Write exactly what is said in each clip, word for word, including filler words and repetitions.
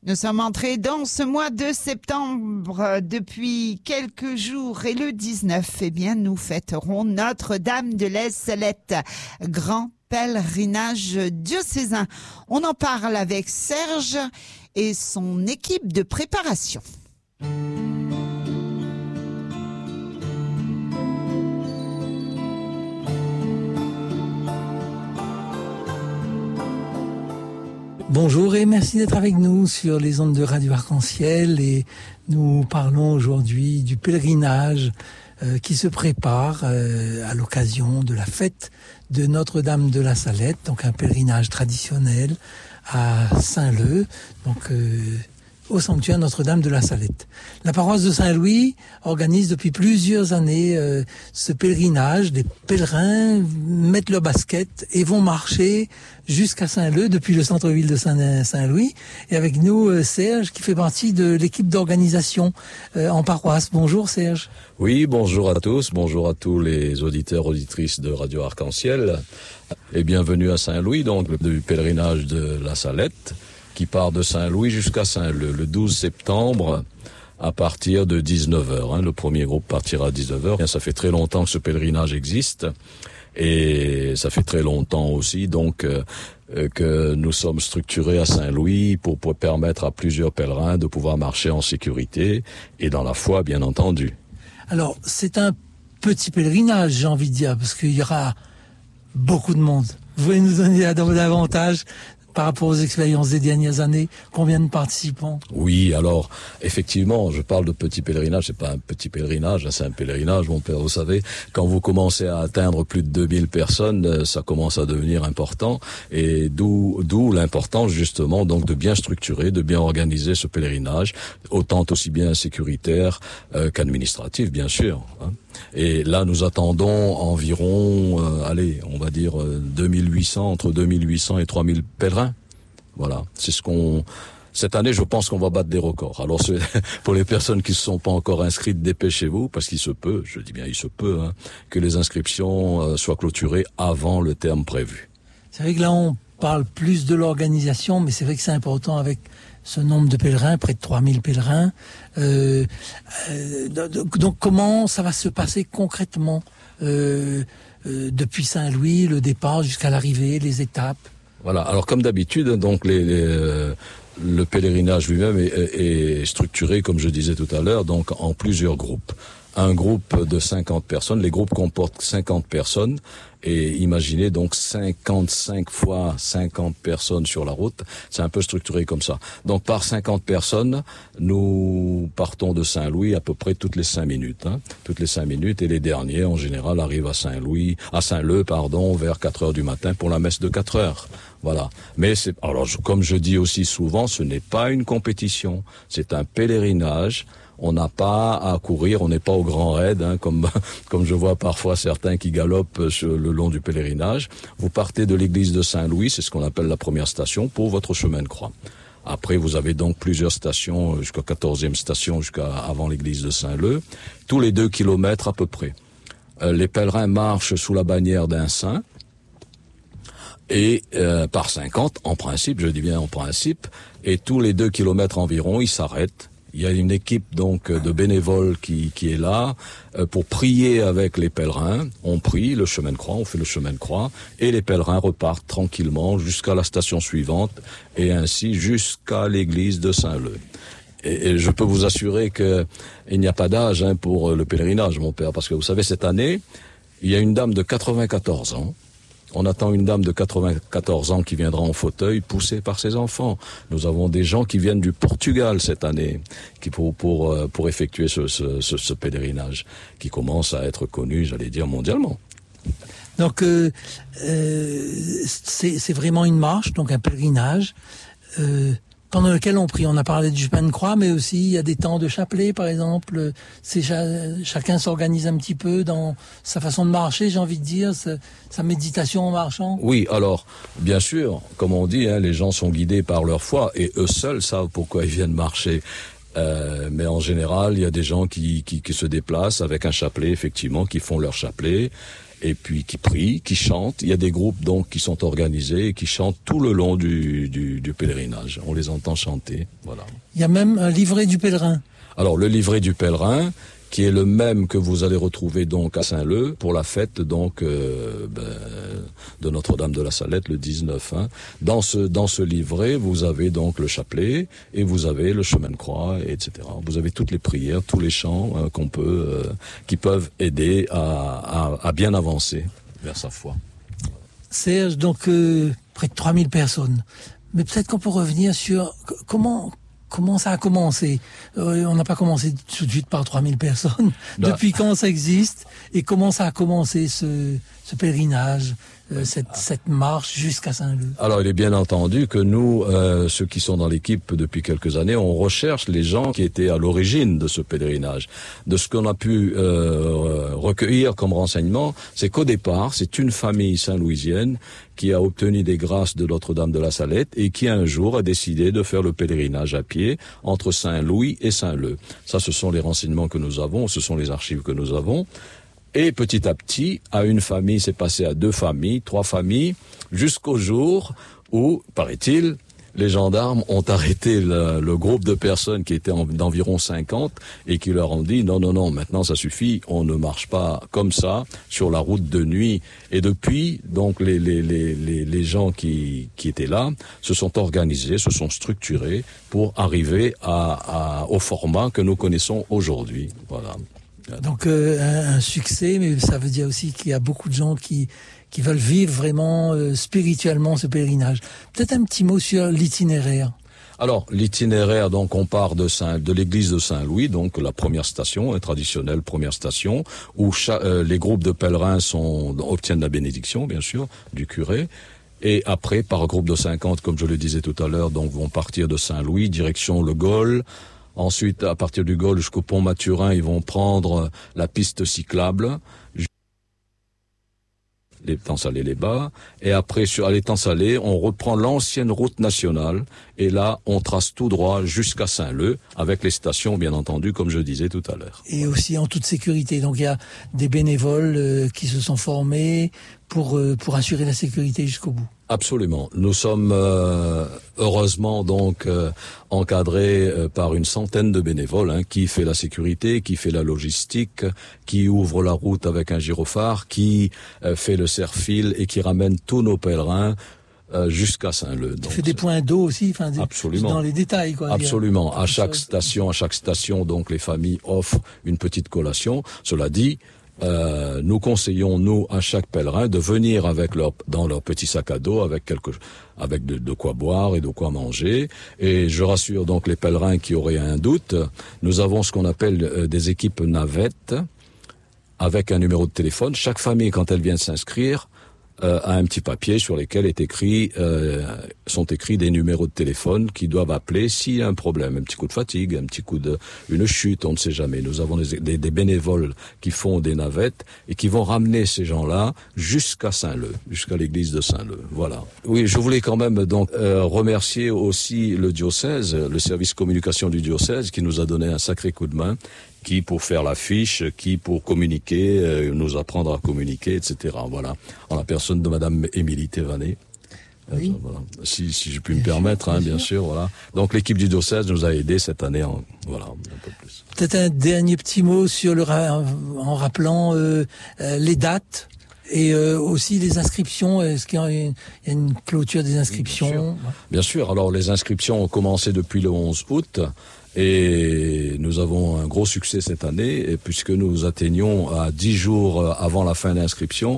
Nous sommes entrés dans ce mois de septembre depuis quelques jours et le dix-neuf, eh bien, nous fêterons Notre-Dame de la Salette, grand pèlerinage diocésain. On en parle avec Serge et son équipe de préparation. Bonjour et merci d'être avec nous sur les ondes de Radio Arc-en-Ciel, et nous parlons aujourd'hui du pèlerinage euh, qui se prépare euh, à l'occasion de la fête de Notre-Dame de la Salette, donc un pèlerinage traditionnel à Saint-Leu, donc euh, au sanctuaire Notre-Dame de la Salette. La paroisse de Saint-Louis organise depuis plusieurs années euh, ce pèlerinage. Des pèlerins mettent leur basket et vont marcher jusqu'à Saint-Leu depuis le centre-ville de Saint-Louis. Et avec nous, euh, Serge, qui fait partie de l'équipe d'organisation euh, en paroisse. Bonjour Serge. Oui, bonjour à tous, bonjour à tous les auditeurs, auditrices de Radio Arc-en-Ciel. Et bienvenue à Saint-Louis, donc du pèlerinage de la Salette, qui part de Saint-Louis jusqu'à Saint-Leu, le douze septembre, à partir de dix-neuf heures. Hein. Le premier groupe partira à dix-neuf heures. Ça fait très longtemps que ce pèlerinage existe, et ça fait très longtemps aussi donc euh, que nous sommes structurés à Saint-Louis pour, pour permettre à plusieurs pèlerins de pouvoir marcher en sécurité et dans la foi, bien entendu. Alors, c'est un petit pèlerinage, j'ai envie de dire, parce qu'il y aura beaucoup de monde. Vous voulez nous donner davantage par rapport aux expériences des dernières années, combien de participants? Oui, alors, effectivement, je parle de petit pèlerinage, c'est pas un petit pèlerinage, c'est un pèlerinage, mon père, vous savez, quand vous commencez à atteindre plus de deux mille personnes, ça commence à devenir important, et d'où, d'où l'importance, justement, donc, de bien structurer, de bien organiser ce pèlerinage, autant aussi bien sécuritaire euh, qu'administratif, bien sûr, hein. Et là, nous attendons environ, euh, allez, on va dire euh, deux mille huit cents, entre deux mille huit cents et trois mille pèlerins. Voilà, c'est ce qu'on... Cette année, je pense qu'on va battre des records. Alors, c'est... pour les personnes qui ne se sont pas encore inscrites, dépêchez-vous, parce qu'il se peut, je dis bien il se peut, hein, que les inscriptions euh, soient clôturées avant le terme prévu. C'est vrai que là, on parle plus de l'organisation, mais c'est vrai que c'est important avec ce nombre de pèlerins, près de trois mille pèlerins. Euh, euh, donc comment ça va se passer concrètement euh, euh, depuis Saint-Louis, le départ jusqu'à l'arrivée, les étapes? Voilà, alors comme d'habitude, donc les, les, euh, le pèlerinage lui-même est, est structuré, comme je disais tout à l'heure, donc en plusieurs groupes. Un groupe de cinquante personnes, les groupes comportent cinquante personnes, et imaginez donc cinquante-cinq fois cinquante personnes sur la route, c'est un peu structuré comme ça. Donc par cinquante personnes, nous partons de Saint-Louis à peu près toutes les cinq minutes, hein, toutes les cinq minutes, et les derniers en général arrivent à Saint-Louis, à Saint-Leu, pardon, vers quatre heures du matin pour la messe de quatre heures. Voilà. Mais c'est, alors, comme je dis aussi souvent, ce n'est pas une compétition, c'est un pèlerinage. On n'a pas à courir, on n'est pas au grand raid, hein, comme comme je vois parfois certains qui galopent sur le long du pèlerinage. Vous partez de l'église de Saint-Louis, c'est ce qu'on appelle la première station, pour votre chemin de croix. Après, vous avez donc plusieurs stations, jusqu'à quatorzième station, jusqu'à avant l'église de Saint-Leu, tous les deux kilomètres à peu près. Euh, les pèlerins marchent sous la bannière d'un saint, et euh, par cinquante, en principe, je dis bien en principe, et tous les deux kilomètres environ, ils s'arrêtent. Il y a une équipe donc de bénévoles qui, qui est là euh, pour prier avec les pèlerins. On prie le chemin de croix, on fait le chemin de croix, et les pèlerins repartent tranquillement jusqu'à la station suivante, et ainsi jusqu'à l'église de Saint-Leu. Et, et je peux vous assurer que il n'y a pas d'âge hein, pour le pèlerinage, mon père, parce que vous savez, cette année, il y a une dame de quatre-vingt-quatorze ans. On attend une dame de quatre-vingt-quatorze ans qui viendra en fauteuil, poussée par ses enfants. Nous avons des gens qui viennent du Portugal cette année, qui pour pour pour effectuer ce ce, ce, ce pèlerinage, qui commence à être connu, j'allais dire mondialement. Donc euh, euh, c'est c'est vraiment une marche, donc un pèlerinage. Euh, pendant lequel on prie. On a parlé du chemin de croix, mais aussi il y a des temps de chapelet, par exemple. C'est chacun s'organise un petit peu dans sa façon de marcher, j'ai envie de dire, sa, sa méditation en marchant. Oui, alors, bien sûr, comme on dit, hein, les gens sont guidés par leur foi et eux seuls savent pourquoi ils viennent marcher. Euh, mais en général, il y a des gens qui, qui, qui se déplacent avec un chapelet, effectivement, qui font leur chapelet. et puis qui prient, qui chantent. Il y a des groupes donc qui sont organisés et qui chantent tout le long du, du, du pèlerinage. On les entend chanter, voilà. Il y a même un livret du pèlerin. Alors le livret du pèlerin, qui est le même que vous allez retrouver donc à Saint-Leu pour la fête donc euh, ben, de Notre-Dame de la Salette le dix-neuf. Hein. Dans ce dans ce livret, vous avez donc le chapelet et vous avez le chemin de croix, et cetera. Vous avez toutes les prières, tous les chants euh, qu'on peut, euh, qui peuvent aider à, à, à bien avancer vers sa foi. Serge, donc euh, près de trois mille personnes. Mais peut-être qu'on peut revenir sur comment. Comment ça a commencé? euh, On n'a pas commencé tout de suite par trois mille personnes. Là. Depuis quand ça existe? Et comment ça a commencé ce, ce pèlerinage, euh, cette, cette marche jusqu'à Saint-Leu? Alors il est bien entendu que nous, euh, ceux qui sont dans l'équipe depuis quelques années, on recherche les gens qui étaient à l'origine de ce pèlerinage. De ce qu'on a pu euh, recueillir comme renseignement, c'est qu'au départ, c'est une famille saint-louisienne qui a obtenu des grâces de Notre-Dame de la Salette et qui un jour a décidé de faire le pèlerinage à pied entre Saint-Louis et Saint-Leu. Ça, ce sont les renseignements que nous avons, ce sont les archives que nous avons. Et petit à petit, à une famille, c'est passé à deux familles, trois familles, jusqu'au jour où, paraît-il, les gendarmes ont arrêté le, le groupe de personnes qui étaient en, d'environ cinquante et qui leur ont dit non, non, non, maintenant ça suffit, on ne marche pas comme ça sur la route de nuit. Et depuis, donc les, les, les, les, les gens qui, qui étaient là se sont organisés, se sont structurés pour arriver à, à, au format que nous connaissons aujourd'hui. Voilà. Donc euh, un, un succès, mais ça veut dire aussi qu'il y a beaucoup de gens qui qui veulent vivre vraiment euh, spirituellement ce pèlerinage. Peut-être un petit mot sur l'itinéraire. Alors, l'itinéraire, donc, on part de Saint, de l'église de Saint-Louis, donc la première station, une traditionnelle première station, où cha- euh, les groupes de pèlerins sont, obtiennent la bénédiction, bien sûr, du curé. Et après, par groupe de cinquante, comme je le disais tout à l'heure, donc, vont partir de Saint-Louis, direction le Gol. Ensuite, à partir du Gol jusqu'au pont Mathurin, ils vont prendre la piste cyclable, l'étang Salé-les-Bas, et après sur à l'étang Salé, on reprend l'ancienne route nationale, et là, on trace tout droit jusqu'à Saint-Leu, avec les stations, bien entendu, comme je disais tout à l'heure. Et aussi en toute sécurité. Donc il y a des bénévoles euh, qui se sont formés pour euh, pour assurer la sécurité jusqu'au bout. Absolument. Nous sommes euh, heureusement donc euh, encadrés euh, par une centaine de bénévoles hein, qui fait la sécurité, qui fait la logistique, qui ouvre la route avec un gyrophare, qui euh, fait le serre-fil et qui ramène tous nos pèlerins euh, jusqu'à Saint-Leu. Tu fais des points d'eau aussi, enfin des, absolument dans les détails quoi. Absolument. À chaque station, à chaque station, donc les familles offrent une petite collation. Cela dit, Euh, nous conseillons nous à chaque pèlerin de venir avec leur dans leur petit sac à dos avec quelque avec de, de quoi boire et de quoi manger. Et je rassure donc les pèlerins qui auraient un doute, nous avons ce qu'on appelle euh, des équipes navettes avec un numéro de téléphone. Chaque famille, quand elle vient de s'inscrire, Euh, a un petit papier sur lequel est écrit, euh, sont écrits des numéros de téléphone qui doivent appeler s'il y a un problème, un petit coup de fatigue, un petit coup de, une chute, on ne sait jamais. Nous avons des, des, des bénévoles qui font des navettes et qui vont ramener ces gens-là jusqu'à Saint-Leu, jusqu'à l'église de Saint-Leu. Voilà. Oui, je voulais quand même donc euh, remercier aussi le diocèse, le service communication du diocèse qui nous a donné un sacré coup de main. Qui pour faire l'affiche, qui pour communiquer, euh, nous apprendre à communiquer, et cetera. Voilà. En la personne de Madame Émilie Thévanet. Oui. Euh, voilà. Si, si je puis bien me permettre, sûr, hein, bien sûr. sûr, voilà. Donc l'équipe du diocèse nous a aidés cette année, en, voilà, un peu plus. Peut-être un dernier petit mot sur le en rappelant euh, euh, les dates. Et euh, aussi les inscriptions, est-ce qu'il y a une, il y a une clôture des inscriptions? Oui, bien sûr. Bien sûr, alors les inscriptions ont commencé depuis le onze août. Et nous avons un gros succès cette année, puisque nous atteignons à dix jours avant la fin d'inscription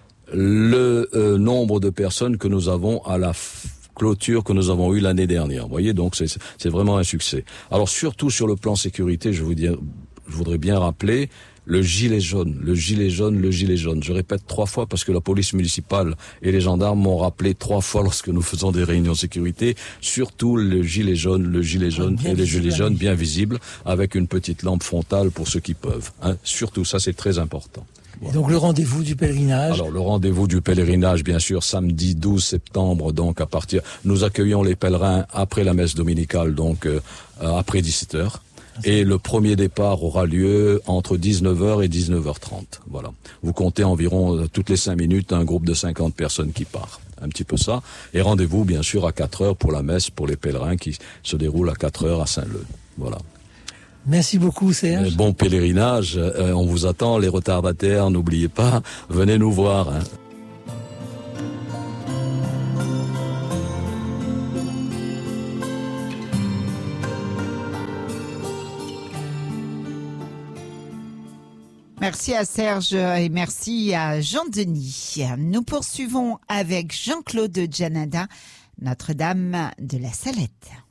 le euh, nombre de personnes que nous avons à la f- clôture que nous avons eue l'année dernière. Vous voyez, donc c'est, c'est vraiment un succès. Alors surtout sur le plan sécurité, je, vous dire, je voudrais bien rappeler le gilet jaune, le gilet jaune, le gilet jaune. Je répète trois fois parce que la police municipale et les gendarmes m'ont rappelé trois fois lorsque nous faisons des réunions de sécurité, surtout le gilet jaune, le gilet jaune bien et le gilet jaune bien visible avec une petite lampe frontale pour ceux qui peuvent. Hein. Surtout, ça c'est très important. Voilà. Et donc le rendez-vous du pèlerinage. Alors le rendez-vous du pèlerinage, bien sûr, samedi douze septembre, donc à partir, nous accueillons les pèlerins après la messe dominicale, donc euh, après dix-sept heures. Et le premier départ aura lieu entre dix-neuf heures et dix-neuf heures trente. Voilà. Vous comptez environ euh, toutes les cinq minutes un groupe de cinquante personnes qui part. Un petit peu ça. Et rendez-vous, bien sûr, à quatre heures pour la messe pour les pèlerins qui se déroule à quatre heures à Saint-Leu. Voilà. Merci beaucoup, Serge. Bon pèlerinage. Euh, on vous attend, les retardataires. N'oubliez pas, venez nous voir. Hein. Merci à Serge et merci à Jean-Denis. Nous poursuivons avec Jean-Claude Janada, Notre-Dame de la Salette.